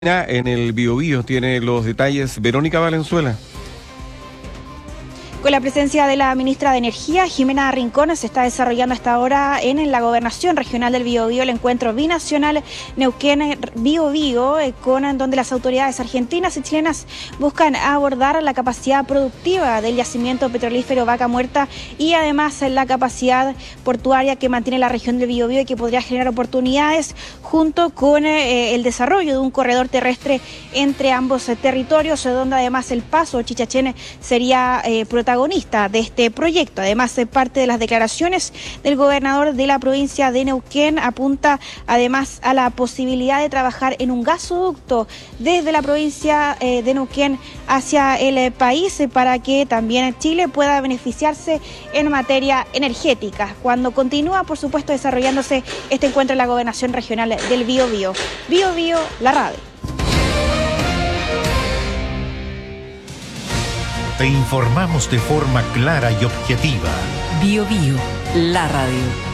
En el Biobío tiene los detalles Verónica Valenzuela. Con la presencia de la ministra de Energía, Jimena Rincón, se está desarrollando hasta ahora en la Gobernación Regional del Biobío el encuentro binacional Neuquén-Biobío, donde las autoridades argentinas y chilenas buscan abordar la capacidad productiva del yacimiento petrolífero Vaca Muerta y además la capacidad portuaria que mantiene la región del Biobío y que podría generar oportunidades junto con el desarrollo de un corredor terrestre entre ambos territorios, donde además el paso Chichachén sería protagonista de este proyecto. Además, parte de las declaraciones del gobernador de la provincia de Neuquén apunta además a la posibilidad de trabajar en un gasoducto desde la provincia de Neuquén hacia el país para que también Chile pueda beneficiarse en materia energética. Cuando continúa, por supuesto, desarrollándose este encuentro en la Gobernación Regional del Biobío. Biobío, la radio. Te informamos de forma clara y objetiva. Biobío, la radio.